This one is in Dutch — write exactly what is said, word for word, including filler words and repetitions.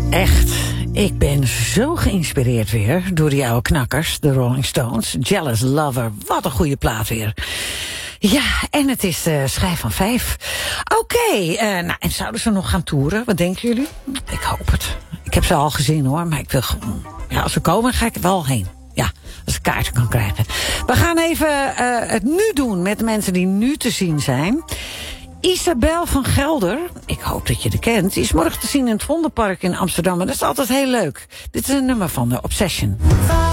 Echt, ik ben zo geïnspireerd weer door die oude knakkers, de Rolling Stones. Jealous Lover, wat een goede plaat weer. Ja, en het is uh, schijf van vijf. Oké, okay, uh, nou, en zouden ze nog gaan toeren? Wat denken jullie? Ik hoop het. Ik heb ze al gezien hoor, maar ik wil gewoon... Ja, als ze komen ga ik er wel heen. Ja, als ik kaarten kan krijgen. We gaan even uh, het nu doen met de mensen die nu te zien zijn. Isabel van Gelder, ik hoop dat je de kent, die is morgen te zien in het Vondelpark in Amsterdam. En dat is altijd heel leuk. Dit is een nummer van de Obsession.